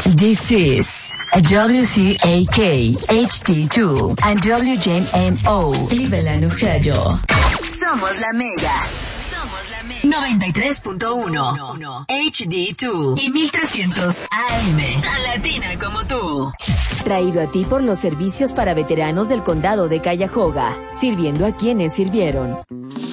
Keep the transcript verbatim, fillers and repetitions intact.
This is W C A K H D two and W J M O Cleveland, Ohio. Somos la Mega. Somos la Mega. noventa y tres punto uno H D dos y mil trescientos A M. Tan latina como tú. Traído a ti por los servicios para veteranos del condado de Cuyahoga, sirviendo a quienes sirvieron.